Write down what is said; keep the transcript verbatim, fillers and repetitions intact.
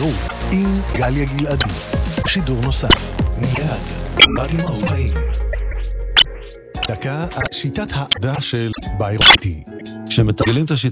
חירות עם גליה גלעדי. שידור נוסף מיד באים ארבעים. דקה על שיטת העבודה של ביירותי. כשמתרגלים את השיטה